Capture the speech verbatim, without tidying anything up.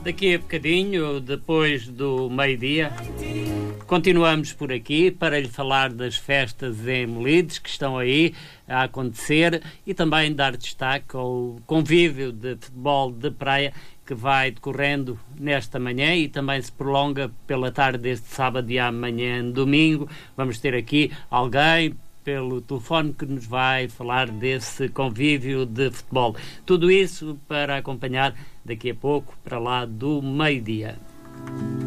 Daqui a bocadinho, depois do meio-dia, continuamos por aqui para lhe falar das festas em Melides que estão aí a acontecer e também dar destaque ao convívio de futebol de praia que vai decorrendo nesta manhã e também se prolonga pela tarde deste sábado e amanhã domingo. Vamos ter aqui alguém pelo telefone que nos vai falar desse convívio de futebol. Tudo isso para acompanhar daqui a pouco, para lá do meio-dia.